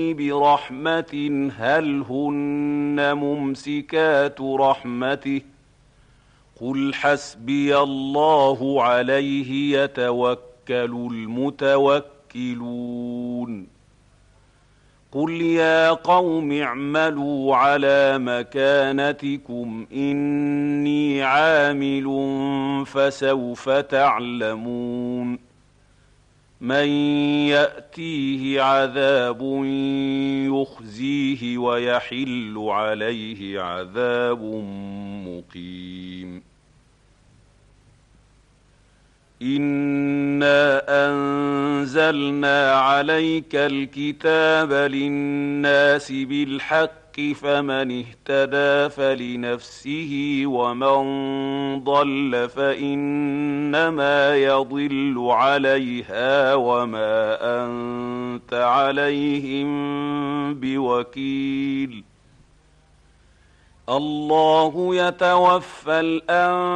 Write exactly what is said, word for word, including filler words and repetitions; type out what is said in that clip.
برحمة هل هن ممسكات رحمته قل حسبي الله عليه يتوكل المتوكلون قل يا قوم اعملوا على مكانتكم إني عامل فسوف تعلمون من يأتيه عذاب يخزيه ويحل عليه عذاب مقيم إنا أنزلنا عليك الكتاب للناس بالحق فمن اهتدى فلنفسه ومن ضل فإنما يضل عليها وما أنت عليهم بوكيل الله يتوفى الأنفس